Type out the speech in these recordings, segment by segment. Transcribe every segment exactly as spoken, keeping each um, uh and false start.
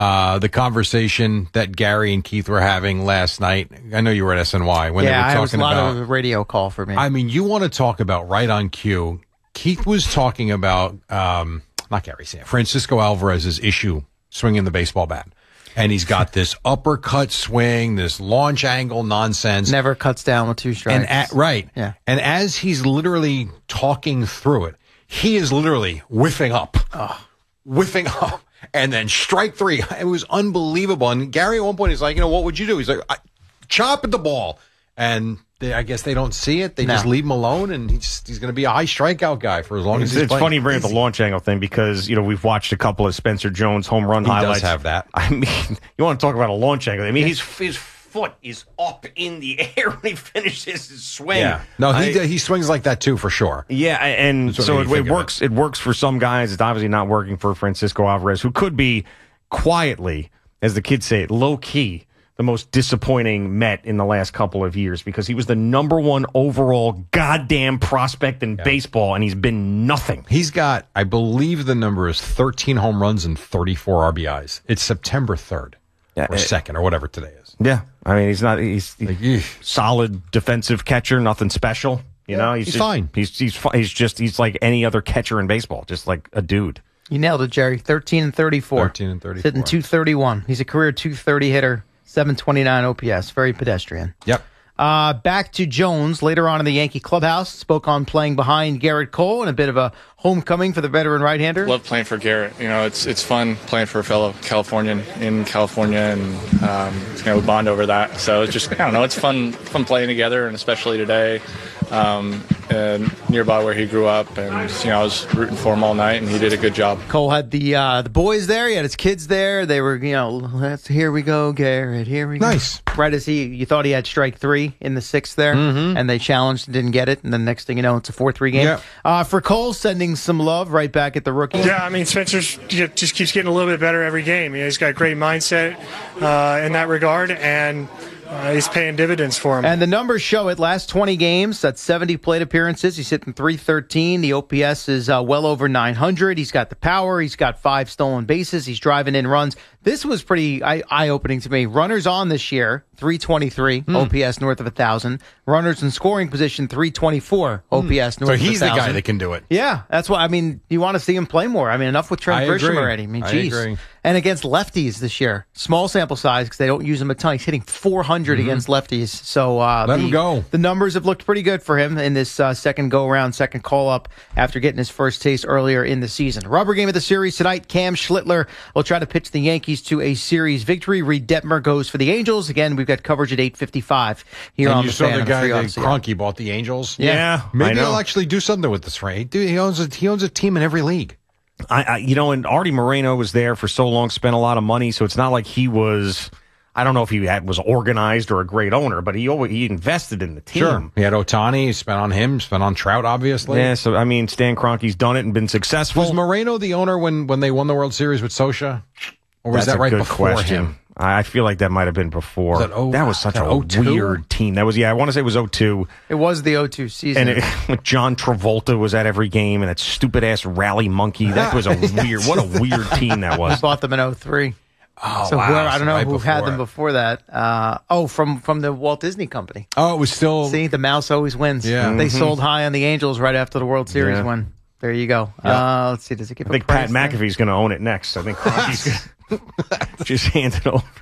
uh, the conversation that Gary and Keith were having last night. I know you were at S N Y when yeah, they were talking it was a lot about of a radio call for me. I mean, you want to talk about right on cue. Keith was talking about, um, not Gary Sam, Francisco Alvarez's issue swinging the baseball bat. And he's got this uppercut swing, this launch angle nonsense. Never cuts down with two strikes. And at, right. Yeah. And as he's literally talking through it, he is literally whiffing up. Oh. Whiffing up. And then strike three. It was unbelievable. And Gary at one point is like, you know, what would you do? He's like, I, chop at the ball. And they, I guess they don't see it. They no. just leave him alone, and he's he's going to be a high strikeout guy for as long it's, as he's It's playing. funny you bring up the launch angle thing because, you know, we've watched a couple of Spencer Jones home run he highlights. He does have that. I mean, you want to talk about a launch angle. I mean, his, his foot is up in the air when he finishes his swing. Yeah. No, he I, he swings like that, too, for sure. Yeah, and so it, it works. It. it works for some guys. It's obviously not working for Francisco Alvarez, who could be quietly, as the kids say, low-key, the most disappointing Met in the last couple of years because he was the number one overall goddamn prospect in yeah. baseball, and he's been nothing. He's got, I believe the number is thirteen home runs and thirty-four R B Is. It's September third yeah, or it, second or whatever today is. Yeah. I mean, he's not, he's, he's like, solid defensive catcher, nothing special. You yeah, know, he's, he's just, fine. He's, he's, he's just, he's like any other catcher in baseball, just like a dude. You nailed it, Jerry. thirteen and thirty-four. thirteen and thirty-four. Hitting two thirty-one. He's a career two thirty hitter. seven twenty-nine O P S. Very pedestrian. Yep. Uh, back to Jones later on in the Yankee clubhouse. Spoke on playing behind Garrett Cole and a bit of a homecoming for the veteran right-hander. Love playing for Garrett. You know, it's it's fun playing for a fellow Californian in California, and um, you know, we bond over that. So it's just, I don't know, it's fun fun playing together, and especially today, um, and nearby where he grew up. And you know, I was rooting for him all night, and he did a good job. Cole had the uh, the boys there. He had his kids there. They were, you know, let's here we go, Garrett. Here we go. Nice. Right as he, you thought he had strike three in the sixth there, mm-hmm. and they challenged and didn't get it. And then next thing you know, it's a four three game. Yeah. Uh, for Cole, sending some love right back at the rookie. Yeah, I mean, Spencer just keeps getting a little bit better every game. You know, he's got a great mindset uh, in that regard, and uh, he's paying dividends for him. And the numbers show it. Last twenty games, that's seventy plate appearances. He's hitting three thirteen. The O P S is uh, well over nine hundred. He's got the power. He's got five stolen bases. He's driving in runs. This was pretty eye-opening to me. Runners on this year, three twenty-three, mm. O P S north of one thousand. Runners in scoring position, three twenty-four, O P S mm. north so of one thousand. So he's the guy that can do it. Yeah, that's what I mean. You want to see him play more. I mean, enough with Trent I Grisham agree. already. I mean, geez. I agree. And against lefties this year. Small sample size because they don't use him a ton. He's hitting four hundred mm-hmm. against lefties. So uh, Let the, him go. The numbers have looked pretty good for him in this uh, second go-around, second call-up after getting his first taste earlier in the season. Rubber game of the series tonight. Cam Schlittler will try to pitch the Yankees to a series victory. Reed Detmer goes for the Angels. Again, we've got coverage at eight fifty-five here and on you the saw Fan the and guy Free that Odyssey. Kroenke bought the Angels. Yeah, yeah maybe he'll actually do something with this. Right, dude, he owns a he owns a team in every league. I, I, you know, and Artie Moreno was there for so long, spent a lot of money, so it's not like he was. I don't know if he had, was organized or a great owner, but he always, he invested in the team. Sure, he had Ohtani, he spent on him, spent on Trout, obviously. Yeah, so I mean, Stan Kroenke's done it and been successful. Was Moreno the owner when when they won the World Series with Socha, or was That's that right a good before question. him? I feel like that might have been before. Was that, oh, that was such that a oh two? weird team. That was yeah. I want to say it was oh two. It was the oh two season. And it, John Travolta was at every game, and that stupid ass rally monkey. That was a weird. What a weird team that was. I bought them in oh three. Oh, so wow. whoever, I don't so know right who before. had them before that. Uh, oh, from from the Walt Disney Company. Oh, it was still. See, the mouse always wins. Yeah. They Mm-hmm. sold high on the Angels right after the World Series Yeah. win. There you go. Yeah. Uh, let's see. Does it give I think a price Pat there? McAfee's going to own it next. I think Kroenke's gonna just hand it over.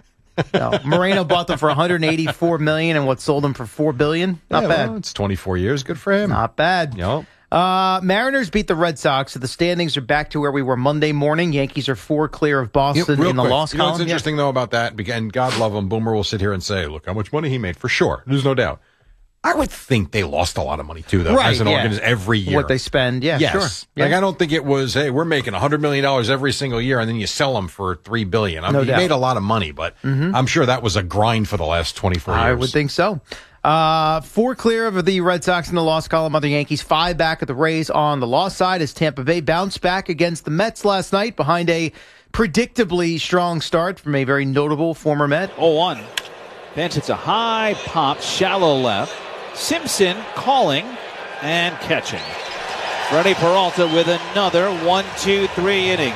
No. Moreno bought them for one hundred eighty-four million dollars and what sold them for four billion dollars. Not yeah, bad. Well, it's twenty-four years. Good for him. Not bad. Yep. Uh, Mariners beat the Red Sox, so the standings are back to where we were Monday morning. Yankees are four clear of Boston Yeah, real in the quick, loss you know column. what's interesting, though, about that? Beca- And God love him, Boomer will sit here and say, look how much money he made, for sure. There's no doubt. I would think they lost a lot of money, too, though, Right, as an yeah. organization every year. What they spend, yeah, yes. sure. Yeah. Like, I don't think it was, hey, we're making one hundred million dollars every single year, and then you sell them for three billion dollars. I No mean, doubt. he made a lot of money, but Mhm. I'm sure that was a grind for the last twenty-four years. I would think so. Uh, four clear of the Red Sox in the loss column of the Yankees. Five back of the Rays on the loss side as Tampa Bay bounced back against the Mets last night behind a predictably strong start from a very notable former Met. oh one. Pitch, it's a high pop, shallow left. Simpson calling and catching. Freddie Peralta with another one two three inning.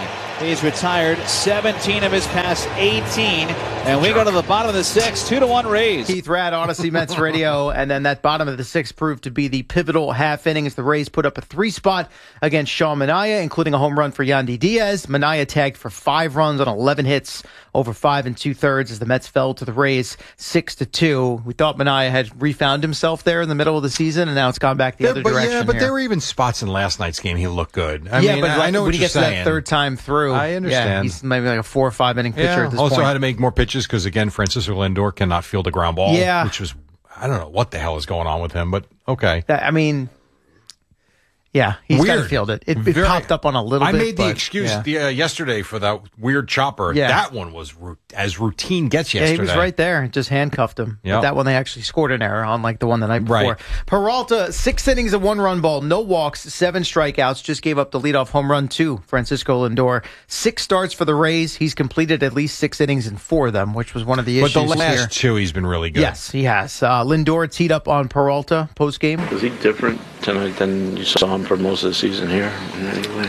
He's retired seventeen of his past eighteen. And we go to the bottom of the sixth, two to one Rays. Keith Radd, Odyssey Mets Radio, and then that bottom of the sixth proved to be the pivotal half inning as the Rays put up a three spot against Sean Manaea, including a home run for Yandy Diaz. Manaea tagged for five runs on eleven hits over five and two thirds as the Mets fell to the Rays six to two. We thought Manaea had refound himself there in the middle of the season, and now it's gone back the yeah, other but direction. Yeah, but here. there were even spots in last night's game he looked good. I yeah, mean, but I know when what he you're gets to saying. that third time through, I understand. Yeah, he's maybe like a four or five inning pitcher Yeah. at this also point. had to make more pitches because again, Francisco Lindor cannot field a ground ball. Yeah. Which was, I don't know what the hell is going on with him, but okay. I mean, yeah, he's got to field it. It, it Very- popped up on a little I bit. made the but, excuse yeah. the, uh, yesterday for that weird chopper. Yeah. That one was ru- as routine gets Yeah, yesterday. he was right there. Just handcuffed him. Yep. But that one, they actually scored an error on like the one the night before. Right. Peralta, six innings of one run ball, no walks, seven strikeouts, just gave up the leadoff home run to Francisco Lindor. Six starts for the Rays. He's completed at least six innings in four of them, which was one of the But issues the last here. two, he's been really good. Yes, he has. Uh, Lindor teed up on Peralta post game. Was he different tonight than you saw him for most of the season here in any way?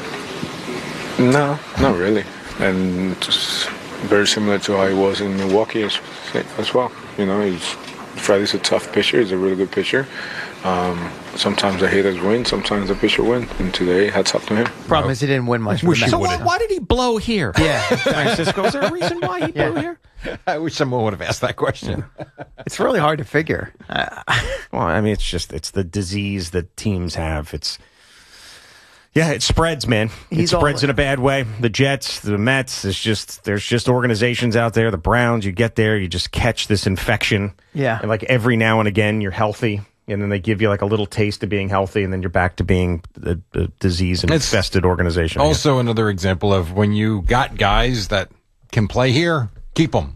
No, not really. And just very similar to how he was in Milwaukee as, as well. You know, he's Freddie's a tough pitcher. He's a really good pitcher. Um, sometimes the hitters win, sometimes the pitcher win. And today, hats off to him. Problem is, he didn't win much. for the Mets. So why, why did he blow here? Yeah, Francisco, is there a reason why he blew Yeah. here? I wish someone would have asked that question. it's really hard to figure. Uh, Well, I mean, it's just, it's the disease that teams have. It's, yeah, it spreads, man. He's it spreads all- in a bad way. The Jets, the Mets, it's just, there's just organizations out there. The Browns, you get there, you just catch this infection. Yeah. And like every now and again, you're healthy. And then they give you like a little taste of being healthy, and then you're back to being a, a disease infested organization. Also, another example of when you got guys that can play here, keep them.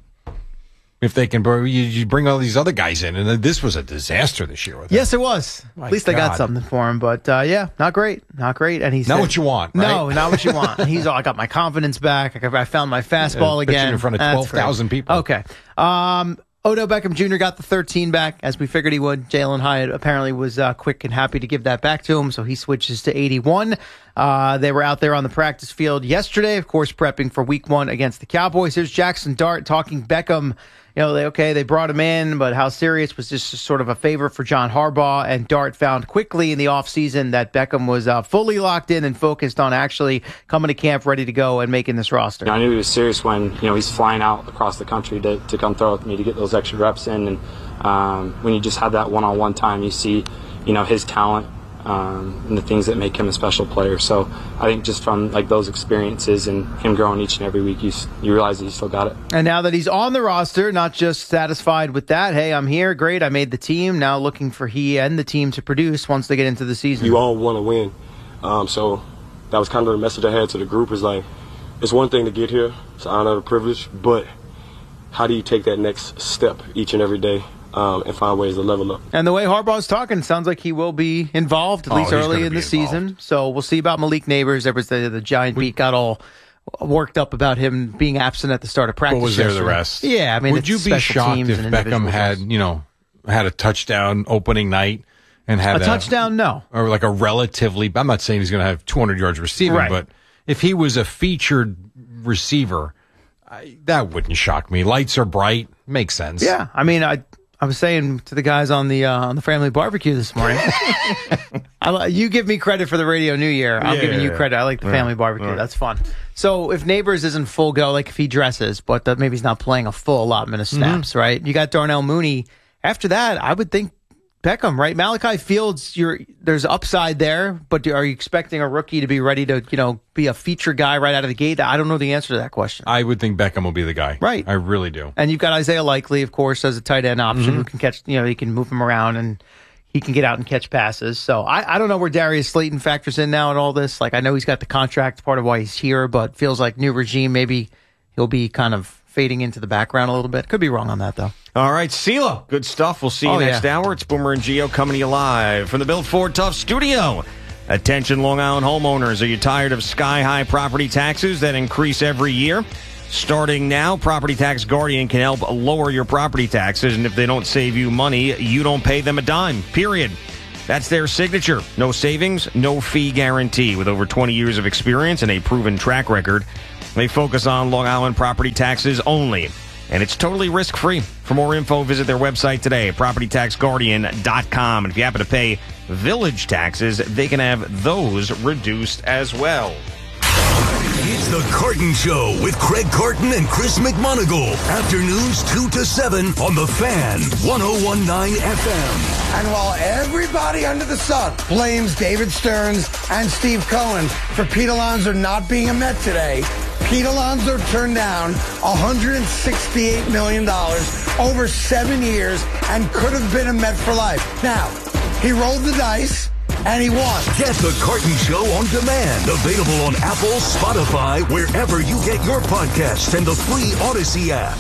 If they can, you, you bring all these other guys in, and this was a disaster this year. With him. Yes, it was. My At least I got God. something for him. But uh, yeah, not great. Not great. And he's Not what you want, right? No, not what you want. He's all, I got my confidence back. I, got- I found my fastball Yeah, pitching again. in front of That's twelve thousand great. people. Okay. Um, Odell Beckham Junior got the thirteen back, as we figured he would. Jalen Hyatt apparently was uh, quick and happy to give that back to him, so he switches to eighty-one. Uh, they were out there on the practice field yesterday, of course, prepping for week one against the Cowboys. Here's Jackson Dart talking Beckham. You know, they, okay, they brought him in, but how serious was this just sort of a favor for John Harbaugh? And Dart found quickly in the offseason that Beckham was uh, fully locked in and focused on actually coming to camp ready to go and making this roster. I knew he was serious when, you know, he's flying out across the country to, to come throw with me to get those extra reps in. And um, when you just have that one-on-one time, you see, you know, his talent um, and the things that make him a special player. So I think just from like those experiences and him growing each and every week, you you realize that you still got it. And now that he's on the roster, not just satisfied with that, hey, I'm here, great, I made the team. Now looking for he and the team to produce once they get into the season. You all want to win. Um, so that was kind of the message I had to the group is like, it's one thing to get here, it's an honor and a privilege, but how do you take that next step each and every day um, and find ways to level up? And the way Harbaugh's talking, sounds like he will be involved, at Oh, least he's early gonna in be the season. So we'll see about Malik Neighbors. There was the, the Giant beat got all worked up about him being absent at the start of practice. But was there the yesterday. rest? Yeah, I mean, would you it's be special shocked teams if and Beckham individual had, things. you know, had a touchdown opening night and had a touchdown? No. or like a relatively? I'm not saying he's going to have two hundred yards receiving, Right. but if he was a featured receiver, I, that wouldn't shock me. Lights are bright, makes sense. Yeah, I mean, I I was saying to the guys on the uh, on the family barbecue this morning, I, li- you give me credit for the Radio New Year. I'm Yeah, giving yeah, you yeah. credit. I like the family barbecue. right. That's fun. So if Neighbors isn't full go, like if he dresses, but that maybe he's not playing a full allotment of snaps, right? You got Darnell Mooney. After that, I would think Beckham, right? Malachi Fields, you're there's upside there, but are you expecting a rookie to be ready to, you know, be a feature guy right out of the gate? I don't know the answer to that question. I would think Beckham will be the guy. Right. I really do. And you've got Isaiah Likely, of course, as a tight end option Mm-hmm. who can catch, you know, he can move him around and he can get out and catch passes. So I, I don't know where Darius Slayton factors in now in all this. Like, I know he's got the contract, part of why he's here, but feels like new regime, maybe he'll be kind of fading into the background a little bit. Could be wrong on that, though. All right, CeeLo, good stuff. We'll see you Oh, next yeah. hour. It's Boomer and Geo coming to you live from the Built Ford Tough studio. Attention, Long Island homeowners. Are you tired of sky-high property taxes that increase every year? Starting now, Property Tax Guardian can help lower your property taxes, and if they don't save you money, you don't pay them a dime, period. That's their signature. No savings, no fee guarantee. With over twenty years of experience and a proven track record, they focus on Long Island property taxes only. And it's totally risk-free. For more info, visit their website today, property tax guardian dot com. And if you happen to pay village taxes, they can have those reduced as well. It's the Carton Show with Craig Carton and Chris McMonagle. Afternoons two to seven on The Fan, one oh one point nine F M. And while everybody under the sun blames David Stearns and Steve Cohen for Pete Alonso not being a Met today, Pete Alonso turned down one hundred sixty-eight million dollars over seven years and could have been a Met for life. Now, he rolled the dice. And he won. Get the Carton Show on demand. Available on Apple, Spotify, wherever you get your podcasts, and the free Odyssey app.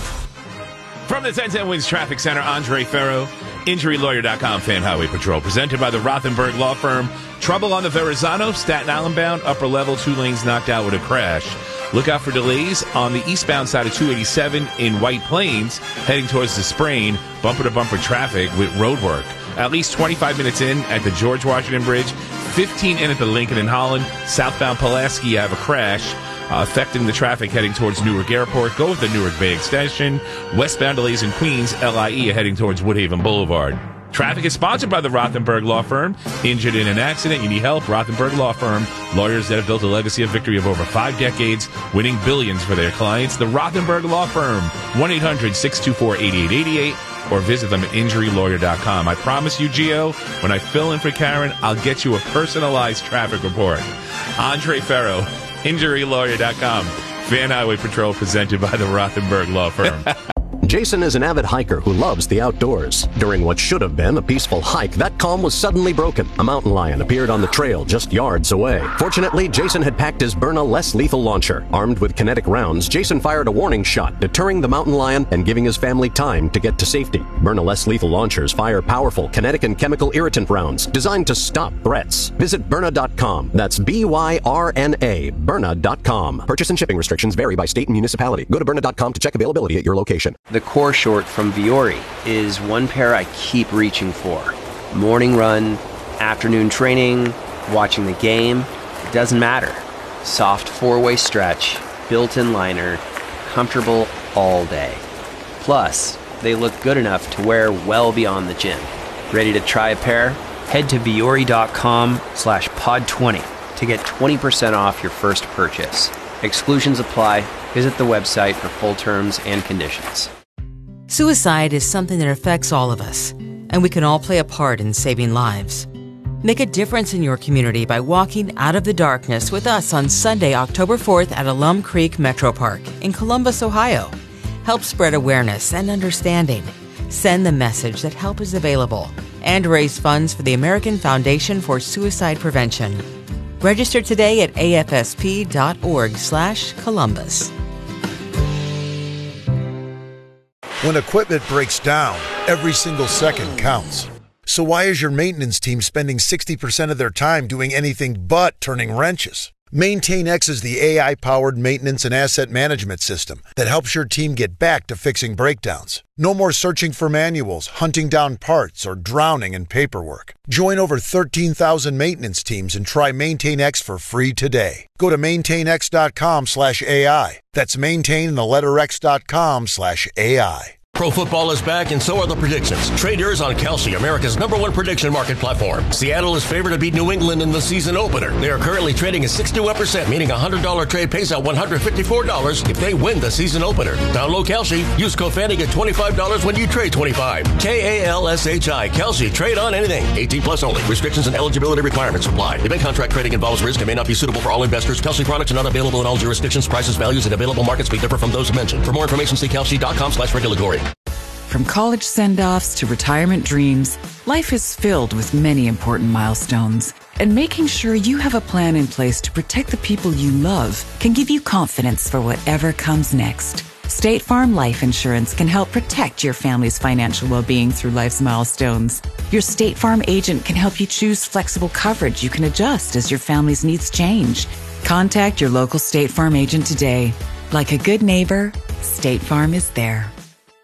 From the ten ten Wins Traffic Center, Andre Ferro, Injury Lawyer dot com, Fan Highway Patrol. Presented by the Rothenberg Law Firm. Trouble on the Verrazano, Staten Island bound, upper level, two lanes knocked out with a crash. Look out for delays on the eastbound side of two eighty-seven in White Plains, heading towards the Sprain, bumper-to-bumper traffic with road work. At least twenty-five minutes in at the George Washington Bridge, fifteen in at the Lincoln and Holland. Southbound Pulaski, you have a crash uh, affecting the traffic heading towards Newark Airport. Go with the Newark Bay Extension. Westbound delays in Queens, L I E heading towards Woodhaven Boulevard. Traffic is sponsored by the Rothenberg Law Firm. Injured in an accident, you need help, Rothenberg Law Firm. Lawyers that have built a legacy of victory of over five decades, winning billions for their clients. The Rothenberg Law Firm, one eight hundred six two four eight eight eight eight, or visit them at injury lawyer dot com. I promise you, Gio, when I fill in for Karen, I'll get you a personalized traffic report. Andre Ferro, injury lawyer dot com. Fan Highway Patrol presented by the Rothenberg Law Firm. Jason is an avid hiker who loves the outdoors. During what should have been a peaceful hike, that calm was suddenly broken. A mountain lion appeared on the trail just yards away. Fortunately, Jason had packed his Byrna less lethal launcher. Armed with kinetic rounds, Jason fired a warning shot, deterring the mountain lion and giving his family time to get to safety. Byrna less lethal launchers fire powerful kinetic and chemical irritant rounds designed to stop threats. Visit Byrna dot com. That's B Y R N A, Byrna dot com. Purchase and shipping restrictions vary by state and municipality. Go to Byrna dot com to check availability at your location. The core short from Vuori is one pair I keep reaching for. Morning run, afternoon training, watching the game, it doesn't matter. Soft four-way stretch, built-in liner, comfortable all day. Plus, they look good enough to wear well beyond the gym. Ready to try a pair? Head to Vuori dot com slash pod twenty to get twenty percent off your first purchase. Exclusions apply. Visit the website for full terms and conditions. Suicide is something that affects all of us, and we can all play a part in saving lives. Make a difference in your community by walking out of the darkness with us on Sunday, October fourth at Alum Creek Metro Park in Columbus, Ohio. Help spread awareness and understanding. Send the message that help is available and raise funds for the American Foundation for Suicide Prevention. Register today at A F S P dot org slash Columbus. When equipment breaks down, every single second counts. So why is your maintenance team spending sixty percent of their time doing anything but turning wrenches? MaintainX is the A I-powered maintenance and asset management system that helps your team get back to fixing breakdowns. No more searching for manuals, hunting down parts, or drowning in paperwork. Join over thirteen thousand maintenance teams and try MaintainX for free today. Go to maintainx dot com slash A I. That's maintain the letter X dot com slash A I. Pro football is back, and so are the predictions. Trade yours on Kalshi, America's number one prediction market platform. Seattle is favored to beat New England in the season opener. They are currently trading at sixty-one percent, meaning a one hundred dollars trade pays out one hundred fifty-four dollars if they win the season opener. Download Kalshi. Use code Fanning at twenty-five dollars when you trade twenty-five dollars. K A L S H I. Kalshi. Trade on anything. eighteen plus only. Restrictions and eligibility requirements apply. Event contract trading involves risk and may not be suitable for all investors. Kalshi products are not available in all jurisdictions. Prices, values, and available markets may differ from those mentioned. For more information, see Kalshi dot com slash regulatory. From college send-offs to retirement dreams, life is filled with many important milestones. And making sure you have a plan in place to protect the people you love can give you confidence for whatever comes next. State Farm Life Insurance can help protect your family's financial well-being through life's milestones. Your State Farm agent can help you choose flexible coverage you can adjust as your family's needs change. Contact your local State Farm agent today. Like a good neighbor, State Farm is there.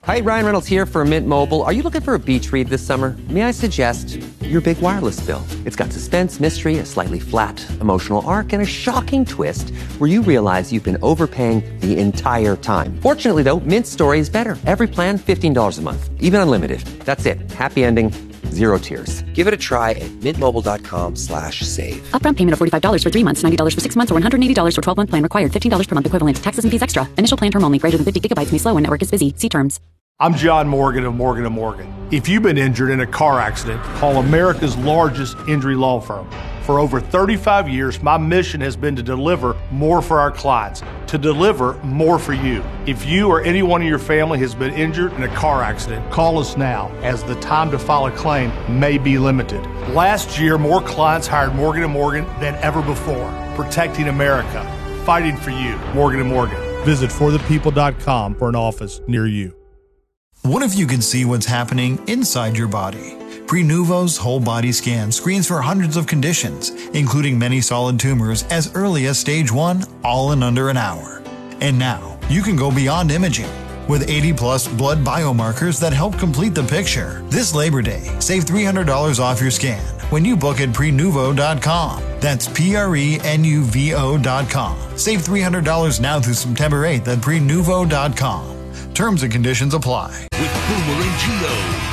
Hi, Ryan Reynolds here for Mint Mobile. Are you looking for a beach read this summer? May I suggest your big wireless bill? It's got suspense, mystery, a slightly flat, emotional arc, and a shocking twist where you realize you've been overpaying the entire time. Fortunately, though, Mint's story is better. Every plan, fifteen dollars a month, even unlimited. That's it. Happy ending, zero tears. Give it a try at mintmobile.com slash save. Upfront payment of forty-five dollars for three months, ninety dollars for six months, or one hundred eighty dollars for twelve-month plan required. fifteen dollars per month equivalent. Taxes and fees extra. Initial plan term only. Greater than fifty gigabytes may slow when network is busy. See terms. I'm John Morgan of Morgan and Morgan. If you've been injured in a car accident, call America's largest injury law firm. For over thirty-five years, my mission has been to deliver more for our clients, to deliver more for you. If you or anyone in your family has been injured in a car accident, call us now, as the time to file a claim may be limited. Last year, more clients hired Morgan and Morgan than ever before, protecting America, fighting for you. Morgan and Morgan. Visit for the people dot com for an office near you. What if you could see what's happening inside your body? Prenuvo's whole body scan screens for hundreds of conditions, including many solid tumors as early as stage one, all in under an hour. And now, you can go beyond imaging with eighty plus blood biomarkers that help complete the picture. This Labor Day, save three hundred dollars off your scan when you book at prenuvo dot com. That's P R E N U V O dot com. Save three hundred dollars now through September eighth at prenuvo dot com. Terms and conditions apply. With Boomer and Gio.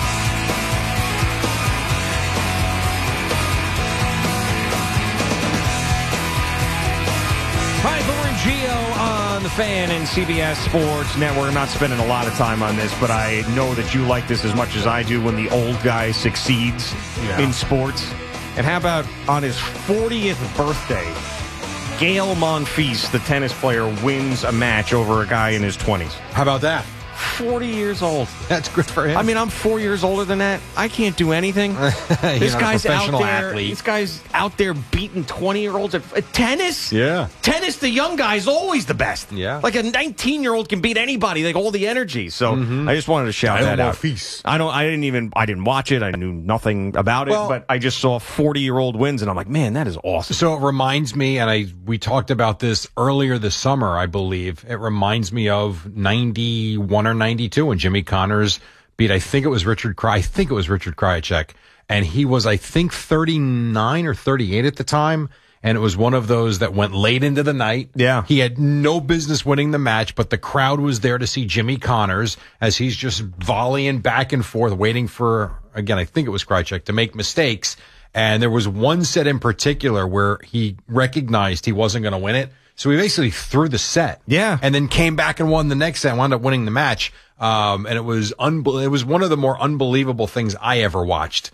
Hi, Boomer and Gio on the Fan and C B S Sports Network. I'm not spending a lot of time on this, but I know that you like this as much as I do when the old guy succeeds yeah. in sports. And how about on his fortieth birthday, Gael Monfils, the tennis player, wins a match over a guy in his twenties. How about that? forty years old. That's good for him. I mean, I'm four years older than that. I can't do anything. This guy's out there. Athlete. This guy's out there beating twenty-year-olds at, at tennis. Yeah, tennis. The young guy is always the best. Yeah, like a nineteen-year-old can beat anybody. Like all the energy. So mm-hmm. I just wanted to shout I that out. Feast. I don't. I didn't even. I didn't watch it. I knew nothing about it. Well, but I just saw forty-year-old wins, and I'm like, man, that is awesome. So it reminds me, and I we talked about this earlier this summer, I believe. It reminds me of ninety-one or ninety-two when Jimmy Connors beat, I think it was Richard Cry. I think it was Richard Krajicek. And he was, I think, thirty-nine or thirty-eight at the time. And it was one of those that went late into the night. Yeah. He had no business winning the match, but the crowd was there to see Jimmy Connors as he's just volleying back and forth, waiting for, again, I think it was Krajicek, to make mistakes. And there was one set in particular where he recognized he wasn't going to win it. So he basically threw the set. Yeah. And then came back and won the next set and wound up winning the match. Um, and it was unbe- it was one of the more unbelievable things I ever watched.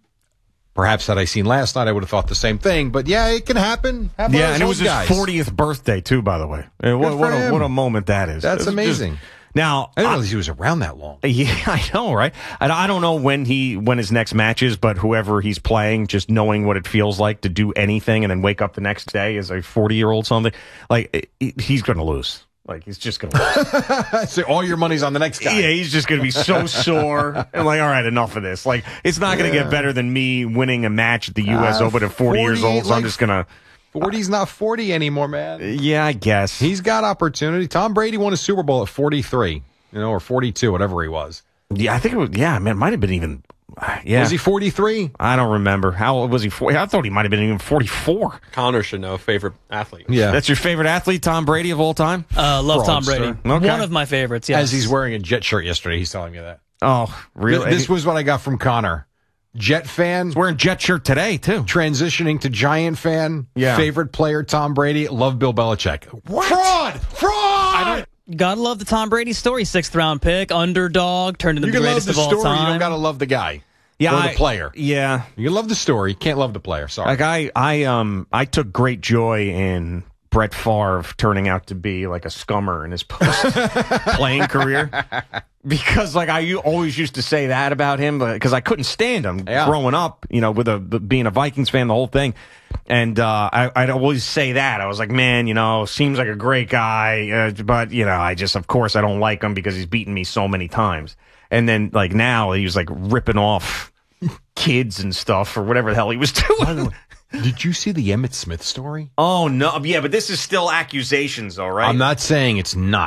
Perhaps had I seen last night, I would have thought the same thing. But yeah, it can happen. Have yeah, and it was his guys. fortieth birthday, too, by the way. What, what, a, what a moment that is. That's it's amazing. Just, now, I didn't I, know he was around that long. Yeah, I know, right? And I don't know when he when his next match is, but whoever he's playing, just knowing what it feels like to do anything and then wake up the next day as a forty-year-old something, like, he's going to lose. Like, he's just going to lose. So all your money's on the next guy. Yeah, he's just going to be so sore. And like, all right, enough of this. Like, it's not going to yeah. get better than me winning a match at the U S Uh, Open at forty, forty years old, so like, I'm just going to... forty's not forty anymore, man. Yeah, I guess. He's got opportunity. Tom Brady won a Super Bowl at forty-three, you know, or forty-two, whatever he was. Yeah, I think it was, yeah, man, it might have been even... Yeah. Was he forty-three? I don't remember. How old was he? forty? I thought he might have been even forty-four. Connor should know. Favorite athlete. Yeah. That's your favorite athlete, Tom Brady, of all time? Uh, love Tom Brady. Okay. One of my favorites, yes. As he's wearing a Jet shirt yesterday, he's telling me that. Oh, really? This was what I got from Connor. Jet fan. He's wearing Jet shirt today, too. Transitioning to Giant fan. Yeah. Favorite player, Tom Brady. Love Bill Belichick. What? Fraud! Fraud! I don't... Gotta love the Tom Brady story. Sixth round pick, underdog, turned into you the greatest love the of all story, time. You don't gotta love the guy. Yeah, or I, the player. Yeah. You love the story. You can't love the player. Sorry. Like I, I, um, I took great joy in Brett Favre turning out to be like a scummer in his post-playing career. Because, like, I always used to say that about him, because I couldn't stand him yeah. growing up, you know, with a the, being a Vikings fan, the whole thing. And uh, I, I'd always say that. I was like, man, you know, seems like a great guy, uh, but, you know, I just, of course, I don't like him because he's beaten me so many times. And then, like, now he was, like, ripping off kids and stuff or whatever the hell he was doing. Did you see the Emmitt Smith story? Oh, no. Yeah, but this is still accusations, though, right? I'm not saying it's not.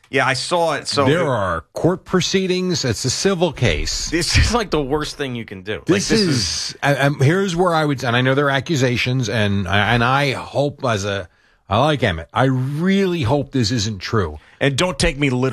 Yeah, I saw it. So there it, are court proceedings. It's a civil case. This is like the worst thing you can do. This, like, this is, is I, I, here's where I would, and I know there are accusations, and and I hope as a, I like Emmett. I really hope this isn't true. And don't take me literally.